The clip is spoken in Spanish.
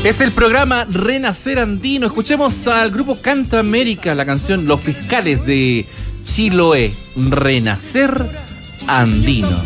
Es el programa Renacer Andino. Escuchemos al grupo Canto América, la canción Los Fiscales de Chiloé. Renacer Andino.